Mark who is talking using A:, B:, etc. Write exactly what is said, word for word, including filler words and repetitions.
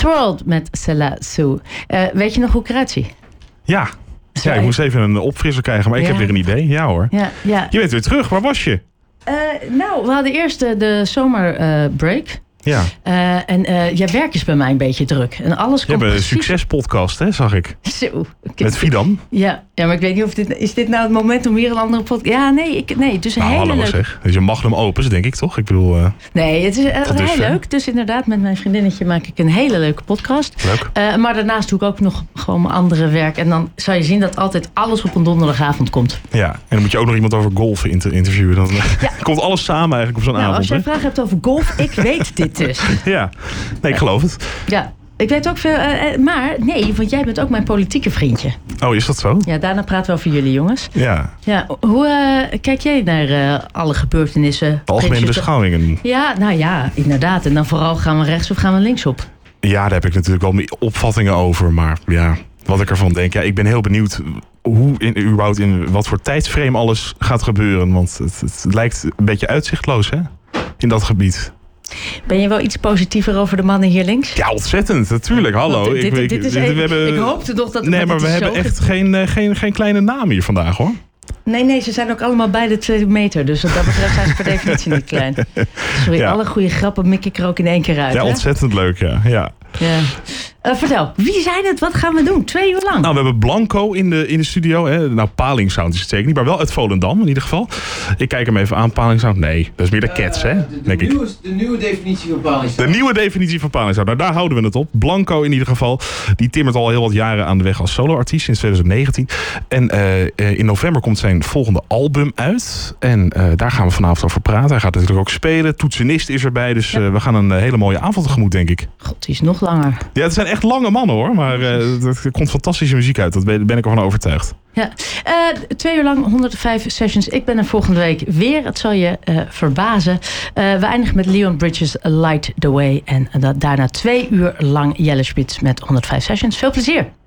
A: World met Cella Sue. Uh, weet je nog hoe ik eruit zie?
B: Ja. Ja, ik moest even een opfrisser krijgen, maar ik ja. heb weer een idee. Ja hoor.
A: Ja, ja.
B: Je bent weer terug. Waar was je?
A: Uh, nou, we hadden eerst de, de zomerbreak. Uh,
B: Ja.
A: Uh, en uh, ja, werk is bij mij een beetje druk. En alles
B: je
A: komt
B: hebt een
A: precies...
B: succespodcast, hè, zag ik.
A: Zo.
B: Met Fidan.
A: Ja, ja, maar ik weet niet of dit... Is dit nou het moment om weer een andere podcast... Ja, nee, ik, nee. Dus een
B: nou,
A: hele
B: hallo
A: leuk...
B: zeg. Dus je magnum opus, denk ik, toch? Ik bedoel... Uh,
A: nee, het is uh, heel
B: dus,
A: leuk. Dus inderdaad, met mijn vriendinnetje maak ik een hele leuke podcast.
B: Leuk. Uh,
A: maar daarnaast doe ik ook nog gewoon mijn andere werk. En dan zal je zien dat altijd alles op een donderdagavond komt.
B: Ja, en dan moet je ook nog iemand over golfen inter- interviewen. Dan ja. komt alles samen eigenlijk op zo'n
A: nou,
B: avond.
A: Als jij vragen hebt over golf, ik weet dit dus.
B: Ja, nee, ik geloof het.
A: Ja. Ik weet ook veel, uh, maar nee, want jij bent ook mijn politieke vriendje.
B: Oh, is dat zo?
A: Ja, daarna praten we over jullie, jongens.
B: Ja.
A: Ja, hoe uh, kijk jij naar uh, alle gebeurtenissen?
B: De algemene beschouwingen.
A: Ja, nou ja, inderdaad. En dan vooral gaan we rechts of gaan we links op?
B: Ja, daar heb ik natuurlijk wel mijn opvattingen over. Maar ja, wat ik ervan denk. Ja, ik ben heel benieuwd hoe in, überhaupt in wat voor tijdsframe alles gaat gebeuren. Want het, het lijkt een beetje uitzichtloos, hè? In dat gebied.
A: Ben je wel iets positiever over de mannen hier links?
B: Ja, ontzettend. Natuurlijk. Hallo.
A: Dit, dit,
B: ik,
A: dit is
B: dit,
A: even,
B: we hebben,
A: ik hoopte toch dat...
B: Nee, maar we hebben
A: zo...
B: echt geen, uh, geen, geen kleine naam hier vandaag, hoor.
A: Nee, nee, ze zijn ook allemaal bij de twee meter. Dus wat dat betreft zijn ze per definitie niet klein. Sorry, ja. Alle goede grappen mik ik er ook in één keer uit.
B: Ja,
A: hè?
B: ontzettend leuk, ja. ja.
A: ja. Uh, vertel, wie zijn het? Wat gaan we doen? Twee uur lang?
B: Nou, we hebben Blanco in de, in de studio. Hè. Nou, Palingsound is het zeker niet, maar wel uit Volendam in ieder geval. Ik kijk hem even aan, Palingsound. Nee, dat is meer de Cats, hè?
C: Uh, de, de,
B: denk
C: nieuwe,
B: ik.
C: de nieuwe definitie van Palingsound.
B: De nieuwe definitie van Palingsound. Nou, daar houden we het op. Blanco in ieder geval. Die timmert al heel wat jaren aan de weg als soloartiest sinds twintig negentien. En uh, in november komt zijn volgende album uit. En uh, daar gaan we vanavond over praten. Hij gaat natuurlijk ook spelen. Toetsenist is erbij. Dus uh, we gaan een uh, hele mooie avond tegemoet, denk ik.
A: God, die is nog langer.
B: Ja, het zijn echt lange mannen, hoor. Maar uh, er komt fantastische muziek uit. Daar ben, ben ik ervan overtuigd.
A: Ja, uh, twee uur lang, honderdvijf sessions. Ik ben er volgende week weer. Het zal je uh, verbazen. Uh, we eindigen met Leon Bridges, Light the Way. En uh, daarna twee uur lang Jelle Spitz met honderdvijf sessions. Veel plezier.